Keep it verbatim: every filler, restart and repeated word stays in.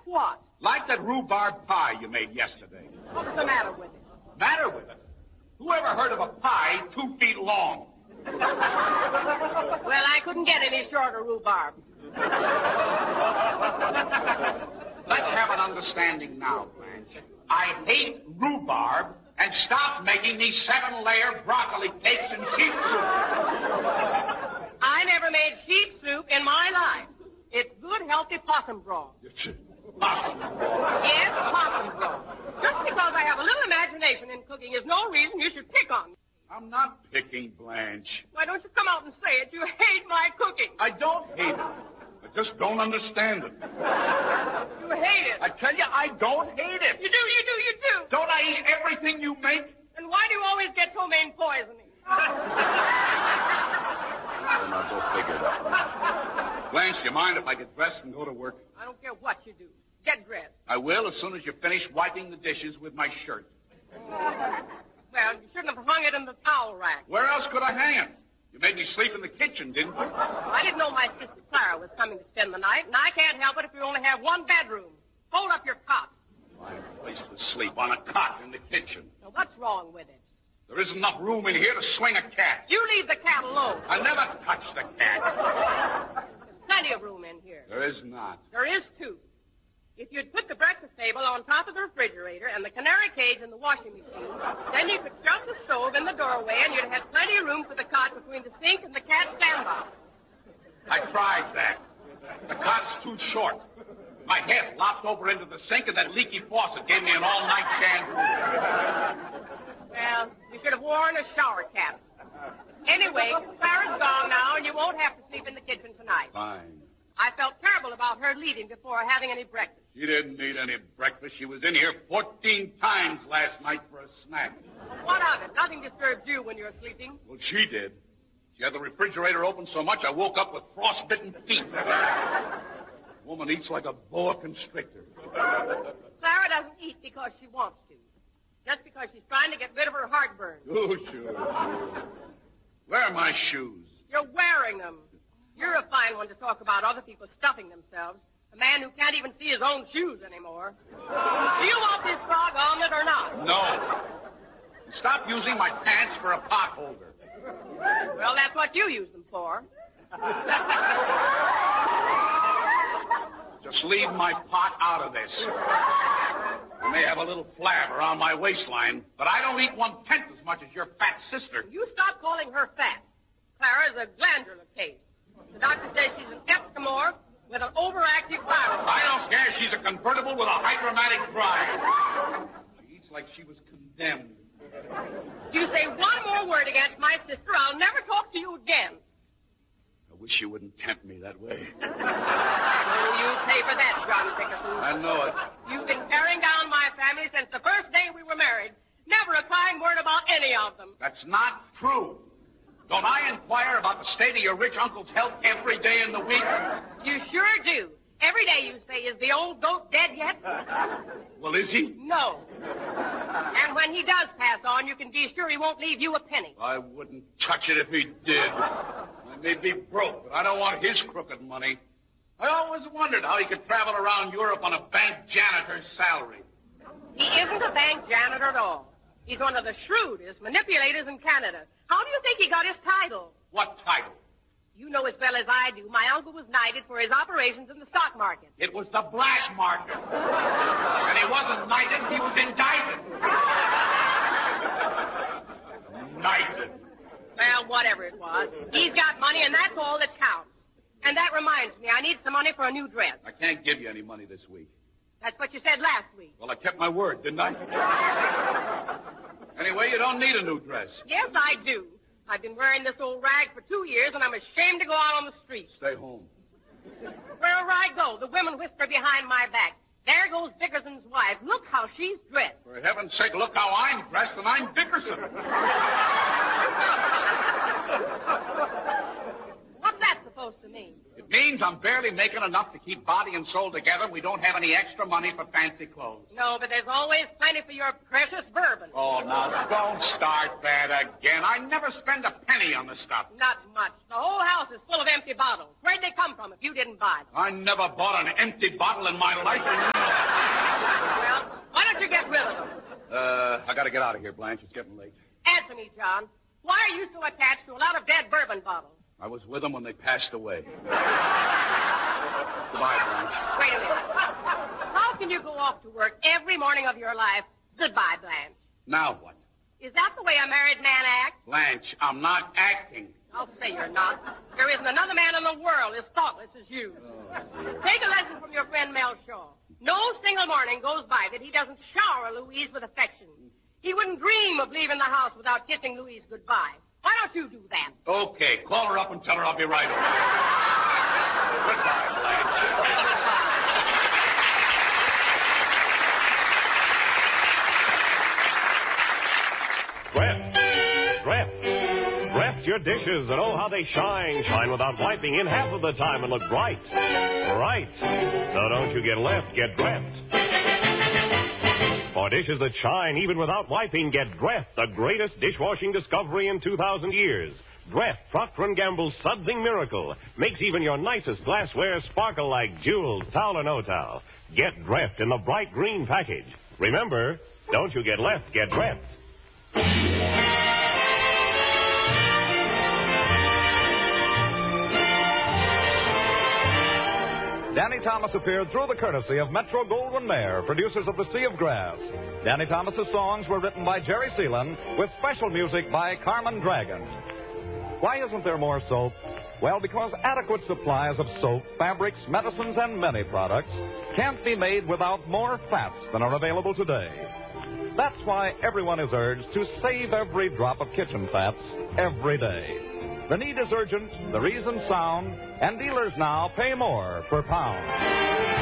what? Like that rhubarb pie you made yesterday. What's the matter with it? Matter with it? Who ever heard of a pie two feet long? Well, I couldn't get any shorter rhubarb. Let's have an understanding now, Blanche. I hate rhubarb, and stop making these seven-layer broccoli cakes and sheep soup. I never made sheep soup in my life. It's good, healthy possum broth. Possum. Yes, possum broth. Just because I have a little imagination in cooking is no reason you should pick on me. I'm not picking, Blanche. Why don't you come out and say it? You hate my cooking. I don't hate it. I just don't understand it. You hate it. I tell you, I don't hate it. You do, you do, you do. Don't I eat everything you make? And why do you always get ptomaine poisoning? Then I'll go figure that. Blanche, do you mind if I get dressed and go to work? I don't care what you do. Get dressed. I will as soon as you finish wiping the dishes with my shirt. Well, you shouldn't have hung it in the towel rack. Where else could I hang it? You made me sleep in the kitchen, didn't you? I didn't know my sister Clara was coming to spend the night, and I can't help it if you only have one bedroom. Fold up your cot. My place to sleep on a cot in the kitchen. Now, what's wrong with it? There isn't enough room in here to swing a cat. You leave the cat alone. I never touch the cat. There's plenty of room in here. There is not. There is, too. If you'd put the breakfast table on top of the refrigerator and the canary cage in the washing machine, then you could shut the stove in the doorway and you'd have plenty of room for the cot between the sink and the cat standoff. I tried that. The cot's too short. My head lopped over into the sink and that leaky faucet gave me an all-night shampoo. Well, you should have worn a shower cap. Anyway, Clara's gone now and you won't have to sleep in the kitchen tonight. Fine. I felt terrible about her leaving before having any breakfast. She didn't need any breakfast. She was in here fourteen times last night for a snack. What of it? Nothing disturbs you when you're sleeping. Well, she did. She had the refrigerator open so much I woke up with frostbitten feet. Woman eats like a boa constrictor. Clara doesn't eat because she wants to. Just because she's trying to get rid of her heartburn. Oh, sure. Where are my shoes? You're wearing them. You're a fine one to talk about other people stuffing themselves. A man who can't even see his own shoes anymore. Do you want this frog omelet or not? No. Stop using my pants for a pot holder. Well, that's what you use them for. Just leave my pot out of this. I may have a little flab around my waistline, but I don't eat one-tenth as much as your fat sister. You stop calling her fat. Clara's a glandular case. The doctor says she's an Eskimo with an overactive thyroid. I don't care. She's a convertible with a hydromatic drive. She eats like she was condemned. If you say one more word against my sister, I'll never talk to you again. I wish you wouldn't tempt me that way. Oh, you'll pay for that, John Dickerson. I know it. You've been tearing down my family since the first day we were married. Never a kind word about any of them. That's not true. Don't I inquire about the state of your rich uncle's health every day in the week? You sure do. Every day you say, is the old goat dead yet? Well, is he? No. And when he does pass on, you can be sure he won't leave you a penny. I wouldn't touch it if he did. I may be broke, but I don't want his crooked money. I always wondered how he could travel around Europe on a bank janitor's salary. He isn't a bank janitor at all. He's one of the shrewdest manipulators in Canada. How do you think he got his title? What title? You know as well as I do. My uncle was knighted for his operations in the stock market. It was the black market. And he wasn't knighted, he was indicted. Knighted. Well, whatever it was. He's got money, and that's all that counts. And that reminds me, I need some money for a new dress. I can't give you any money this week. That's what you said last week. Well, I kept my word, didn't I? Anyway, you don't need a new dress. Yes, I do. I've been wearing this old rag for two years, and I'm ashamed to go out on the street. Stay home. Wherever I go, the women whisper behind my back, there goes Dickerson's wife. Look how she's dressed. For heaven's sake, look how I'm dressed, and I'm Dickerson. What's that supposed to mean? It It means I'm barely making enough to keep body and soul together. We don't have any extra money for fancy clothes. No, but there's always plenty for your precious bourbon. Oh, now, don't start that again. I never spend a penny on the stuff. Not much. The whole house is full of empty bottles. Where'd they come from if you didn't buy them? I never bought an empty bottle in my life. Well, why don't you get rid of them? Uh, I gotta get out of here, Blanche. It's getting late. Answer me, John. Why are you so attached to a lot of dead bourbon bottles? I was with them when they passed away. Goodbye, Blanche. Wait a minute. How can you go off to work every morning of your life? Goodbye, Blanche. Now what? Is that the way a married man acts? Blanche, I'm not acting. I'll say you're not. There isn't another man in the world as thoughtless as you. Oh, Take a lesson from your friend Mel Shaw. No single morning goes by that he doesn't shower Louise with affection. He wouldn't dream of leaving the house without kissing Louise goodbye. Why don't you do that? Okay, call her up and tell her I'll be right over. Goodbye, Blanche. Dreft. Dreft. Dreft your dishes and oh how they shine. Shine without wiping in half of the time and look bright. Right. So don't you get left, get Dreft. For dishes that shine even without wiping, get Dreft, the greatest dishwashing discovery in two thousand years. Dreft, Procter and Gamble's sudsing miracle, makes even your nicest glassware sparkle like jewels, towel or no towel. Get Dreft in the bright green package. Remember, don't you get left, get Dreft. Danny Thomas appeared through the courtesy of Metro-Goldwyn-Mayer, producers of The Sea of Grass. Danny Thomas's songs were written by Jerry Seelan, with special music by Carmen Dragon. Why isn't there more soap? Well, because adequate supplies of soap, fabrics, medicines, and many products can't be made without more fats than are available today. That's why everyone is urged to save every drop of kitchen fats every day. The need is urgent, the reason sound, and dealers now pay more per pound.